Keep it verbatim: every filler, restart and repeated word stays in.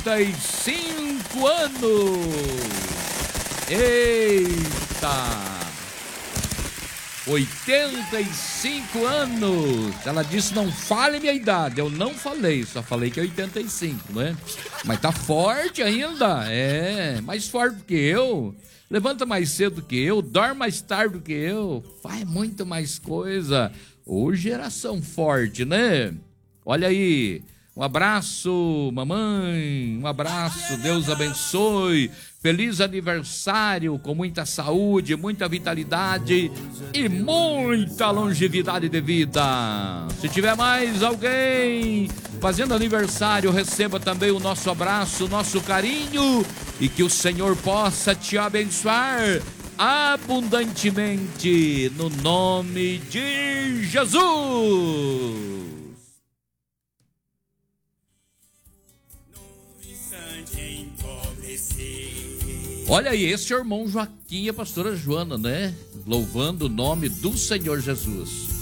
oitenta e cinco anos. Eita! oitenta e cinco anos. Ela disse: não fale minha idade. Eu não falei, só falei que é oitenta e cinco, né? Mas tá forte ainda. É, mais forte do que eu. Levanta mais cedo que eu, dorme mais tarde do que eu, faz muito mais coisa. Ô, geração forte, né? Olha aí, um abraço, mamãe, um abraço, Deus abençoe. Feliz aniversário, com muita saúde, muita vitalidade e muita longevidade de vida. Se tiver mais alguém fazendo aniversário, receba também o nosso abraço, o nosso carinho, e que o Senhor possa te abençoar abundantemente, no nome de Jesus. Olha aí, esse é o irmão Joaquim e a pastora Joana, né? Louvando o nome do Senhor Jesus.